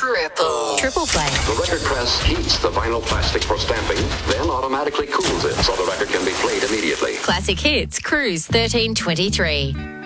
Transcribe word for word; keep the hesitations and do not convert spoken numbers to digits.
Triple. Triple play. The record press heats the vinyl plastic for stamping, then automatically cools it so the record can be played immediately. Classic Hits, Cruise thirteen twenty-three.